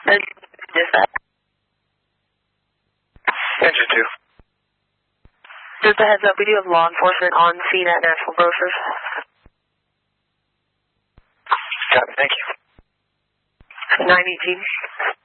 Dispatch. Engine 2. Just a heads up, we do have law enforcement on scene at National Grocers. Got it, thank you. 918.